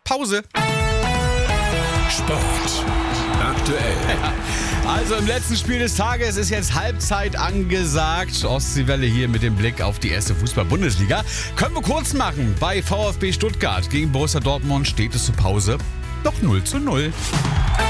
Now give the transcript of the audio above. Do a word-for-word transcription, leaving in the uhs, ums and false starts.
Pause. Sport aktuell. Also im letzten Spiel des Tages ist jetzt Halbzeit angesagt. Ostseewelle hier mit dem Blick auf die erste Fußball-Bundesliga. Können wir kurz machen. Bei VfB Stuttgart gegen Borussia Dortmund steht es zur Pause doch null zu null.